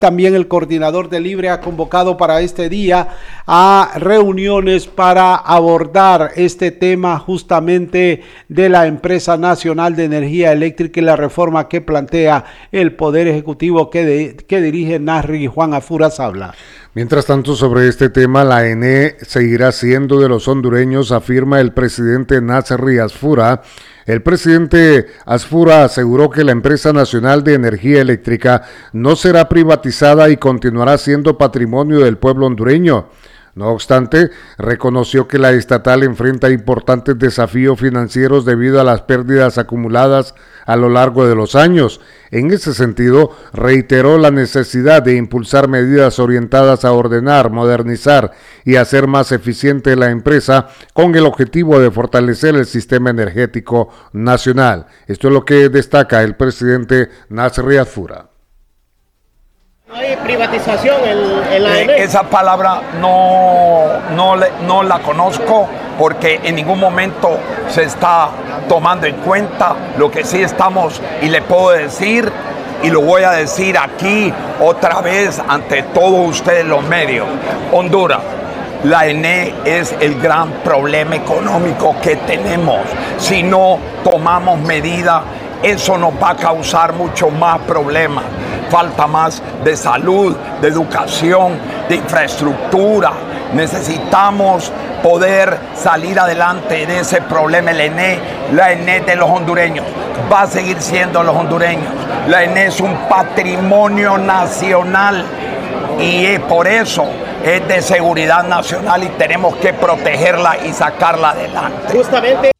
También el coordinador de Libre ha convocado para este día a reuniones para abordar este tema justamente de la Empresa Nacional de Energía Eléctrica y la reforma que plantea el Poder Ejecutivo que dirige Nasri Juan Afuras habla. Mientras tanto, sobre este tema, la ENE seguirá siendo de los hondureños, afirma el presidente Nasri Asfura. El presidente Asfura aseguró que la Empresa Nacional de Energía Eléctrica no será privatizada y continuará siendo patrimonio del pueblo hondureño. No obstante, reconoció que la estatal enfrenta importantes desafíos financieros debido a las pérdidas acumuladas a lo largo de los años. En ese sentido, reiteró la necesidad de impulsar medidas orientadas a ordenar, modernizar y hacer más eficiente la empresa con el objetivo de fortalecer el sistema energético nacional. Esto es lo que destaca el presidente Nasri Asfura. ¿Hay privatización en la ENE? Esa palabra no la conozco porque en ningún momento se está tomando en cuenta. Lo que sí estamos, y le puedo decir, y lo voy a decir aquí otra vez ante todos ustedes los medios, Honduras, la ENE es el gran problema económico que tenemos. Si no tomamos medidas, eso nos va a causar mucho más problemas. Falta más de salud, de educación, de infraestructura. Necesitamos poder salir adelante de ese problema. La ENE de los hondureños va a seguir siendo los hondureños. La ENE es un patrimonio nacional y por eso es de seguridad nacional y tenemos que protegerla y sacarla adelante. Justamente.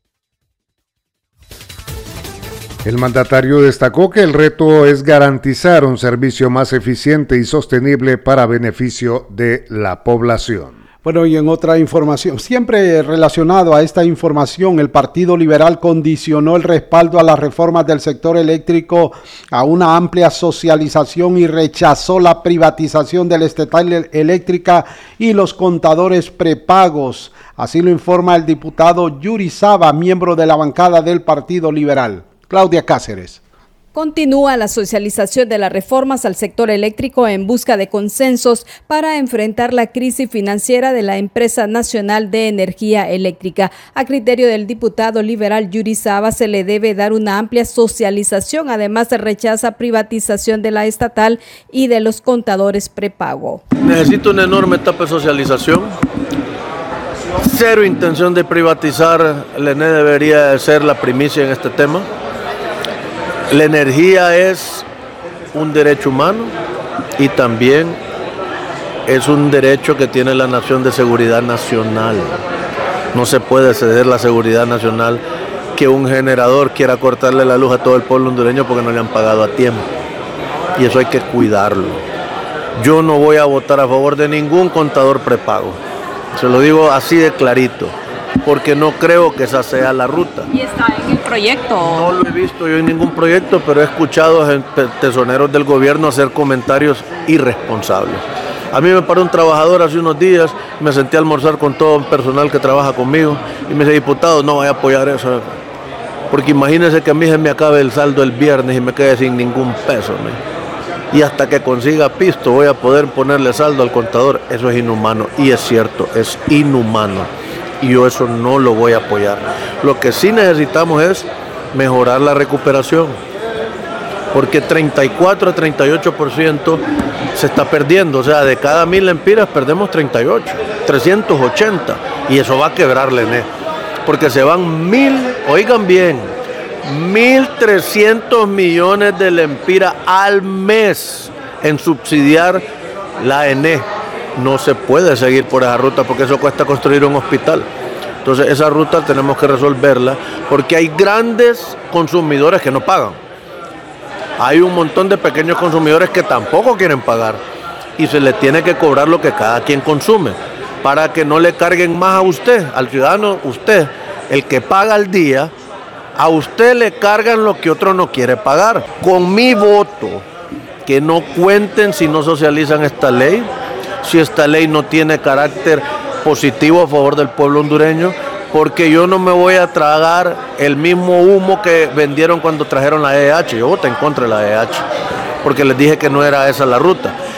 El mandatario destacó que el reto es garantizar un servicio más eficiente y sostenible para beneficio de la población. Bueno, y en otra información, siempre relacionado a esta información, el Partido Liberal condicionó el respaldo a las reformas del sector eléctrico a una amplia socialización y rechazó la privatización de la estatal eléctrica y los contadores prepagos. Así lo informa el diputado Yuri Saba, miembro de la bancada del Partido Liberal. Claudia Cáceres. Continúa la socialización de las reformas al sector eléctrico en busca de consensos para enfrentar la crisis financiera de la Empresa Nacional de Energía Eléctrica. A criterio del diputado liberal Yuri Saba, se le debe dar una amplia socialización. Además, se rechaza privatización de la estatal y de los contadores prepago. Necesita una enorme etapa de socialización. Cero intención de privatizar. El ENE debería ser la primicia en este tema. La energía es un derecho humano y también es un derecho que tiene la nación de seguridad nacional. No se puede ceder la seguridad nacional que un generador quiera cortarle la luz a todo el pueblo hondureño porque no le han pagado a tiempo. Y eso hay que cuidarlo. Yo no voy a votar a favor de ningún contador prepago. Se lo digo así de clarito, porque no creo que esa sea la ruta. ¿Y está en el proyecto? No lo he visto yo en ningún proyecto, pero he escuchado a tesoreros del gobierno hacer comentarios irresponsables. A mí me paró un trabajador hace unos días, me senté a almorzar con todo el personal que trabaja conmigo y me dice, diputado, no voy a apoyar eso, porque imagínese que a mí se me acabe el saldo el viernes y me quede sin ningún peso, y hasta que consiga pisto voy a poder ponerle saldo al contador. Eso es inhumano, y es cierto, es inhumano. Y yo eso no lo voy a apoyar. Lo que sí necesitamos es mejorar la recuperación, porque 34 a 38% se está perdiendo. O sea, de cada 1000 lempiras perdemos 38, 380, y eso va a quebrar la ENE, porque se van 1.300 millones de lempiras al mes en subsidiar la ENE. No se puede seguir por esa ruta porque eso cuesta construir un hospital. Entonces esa ruta tenemos que resolverla porque hay grandes consumidores que no pagan. Hay un montón de pequeños consumidores que tampoco quieren pagar y se le tiene que cobrar lo que cada quien consume para que no le carguen más a usted, al ciudadano, usted, el que paga al día, a usted le cargan lo que otro no quiere pagar. Con mi voto, que no cuenten si no socializan esta ley, si esta ley no tiene carácter positivo a favor del pueblo hondureño, porque yo no me voy a tragar el mismo humo que vendieron cuando trajeron la EH. Yo voté en contra de la EH, porque les dije que no era esa la ruta.